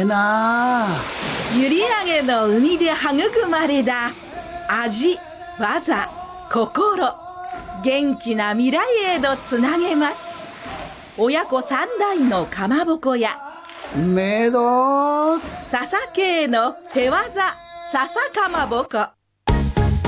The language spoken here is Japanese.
えな。 閖上の海で育まれた味、技、心、元気な未来へとつなげます。親子三代のかまぼこやめど笹系の手技笹かまぼこ。